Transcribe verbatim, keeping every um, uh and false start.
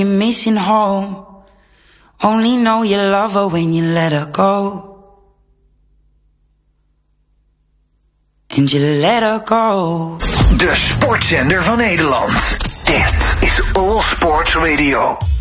You're missing home. Only know you love her when you let her go. And you let her go. De sportzender van Nederland. Dit is All Sports Radio.